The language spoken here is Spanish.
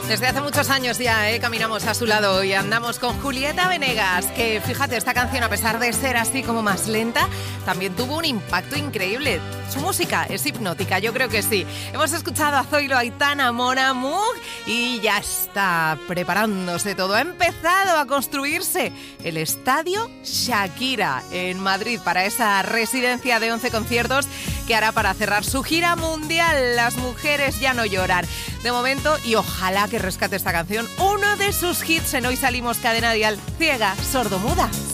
Desde hace muchos años ya caminamos a su lado y andamos con Julieta Venegas, que fíjate, esta canción, a pesar de ser así como más lenta, también tuvo un impacto increíble. Su música es hipnótica, yo creo que sí. Hemos escuchado a Zoilo, Aitana, Mon Amour y ya está preparándose todo. Ha empezado a construirse el Estadio Shakira en Madrid para esa residencia de 11 conciertos que hará para cerrar su gira mundial. Las mujeres ya no lloran. De momento, y ojalá que rescate esta canción, uno de sus hits en Hoy Salimos Cadena Dial, Ciega, Sordomuda.